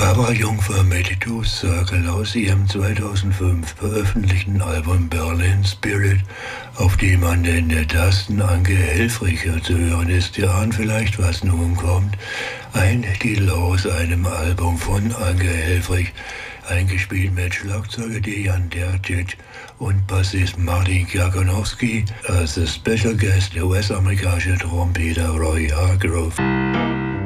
Barbara Jungfer mit Two Circle aus ihrem 2005 veröffentlichten Album Berlin Spirit, auf dem an den Tasten Anke Helfrich zu hören ist. Ihr ahnt vielleicht, was nun kommt. Ein Titel aus einem Album von Anke Helfrich, eingespielt mit Schlagzeuger Dejan Dercic und Bassist Martin Kjakonowski, als Special Guest der US-amerikanische Trompeter Roy Hargrove.